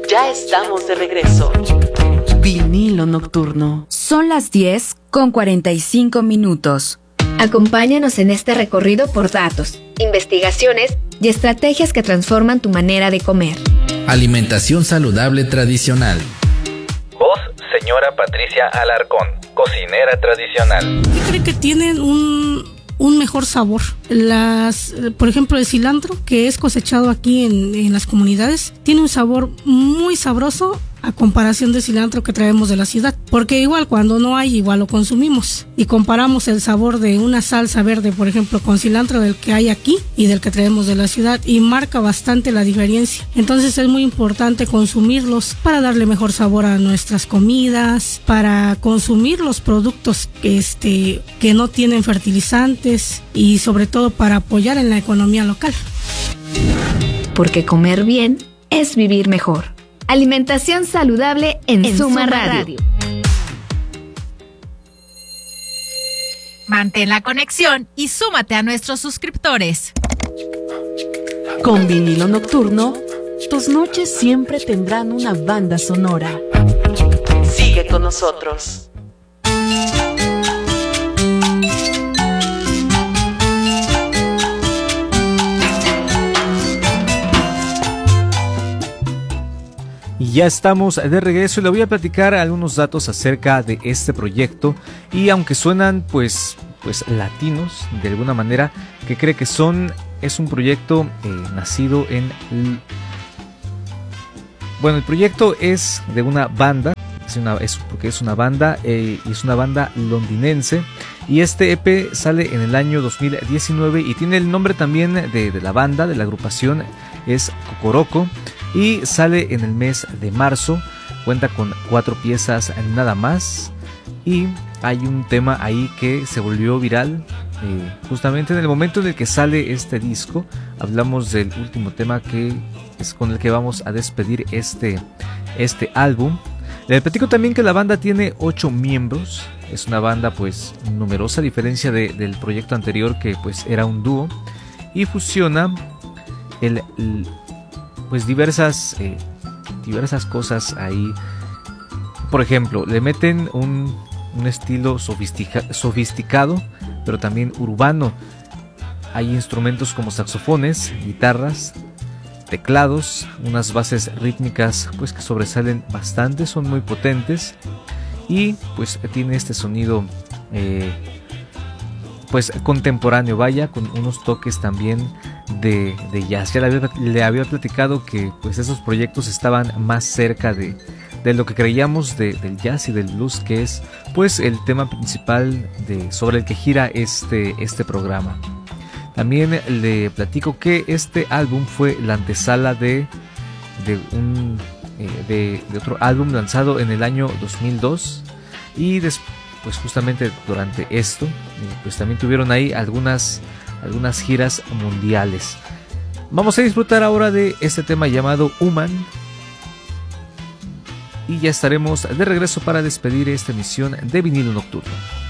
Ya estamos de regreso. Vinilo Nocturno. Son las 10:45. Acompáñanos en este recorrido por datos, investigaciones y estrategias que transforman tu manera de comer. Alimentación saludable tradicional. Voz, señora Patricia Alarcón, cocinera tradicional. ¿Qué cree que tienen un mejor sabor? Por ejemplo, el cilantro, que es cosechado aquí en las comunidades, tiene un sabor muy sabroso a comparación del cilantro que traemos de la ciudad, porque igual cuando no hay, igual lo consumimos y comparamos el sabor de una salsa verde, por ejemplo, con cilantro del que hay aquí y del que traemos de la ciudad, y marca bastante la diferencia. Entonces es muy importante consumirlos para darle mejor sabor a nuestras comidas, para consumir los productos que no tienen fertilizantes y sobre todo para apoyar en la economía local. Porque comer bien es vivir mejor. Alimentación saludable en Suma Radio. Mantén la conexión y súmate a nuestros suscriptores. Con Vinilo Nocturno, tus noches siempre tendrán una banda sonora. Sigue con nosotros. Y ya estamos de regreso y le voy a platicar algunos datos acerca de este proyecto. Y aunque suenan pues latinos de alguna manera, que cree que es un proyecto nacido en... Bueno, el proyecto es de una banda, porque es una banda y es una banda londinense. Y este EP sale en el año 2019 y tiene el nombre también de la banda, de la agrupación, es Cocoroco. Y sale en el mes de marzo, cuenta con 4 piezas nada más. Y hay un tema ahí que se volvió viral justamente en el momento en el que sale este disco. Hablamos del último tema que es con el que vamos a despedir este álbum. Le platico también que la banda tiene 8 miembros. Es una banda pues numerosa, a diferencia del proyecto anterior, que pues era un dúo. Y fusiona pues diversas cosas ahí. Por ejemplo, le meten un estilo sofisticado, pero también urbano. Hay instrumentos como saxofones, guitarras, teclados, unas bases rítmicas pues que sobresalen bastante, son muy potentes. Y pues tiene este sonido pues contemporáneo, vaya, con unos toques también de jazz. Ya le había platicado que pues esos proyectos estaban más cerca de lo que creíamos del jazz y del blues, que es pues el tema principal sobre el que gira este programa. También le platico que este álbum fue la antesala de otro álbum lanzado en el año 2002, y pues justamente durante esto pues también tuvieron ahí algunas giras mundiales. Vamos a disfrutar ahora de este tema llamado Human y ya estaremos de regreso para despedir esta emisión de Vinilo Nocturno.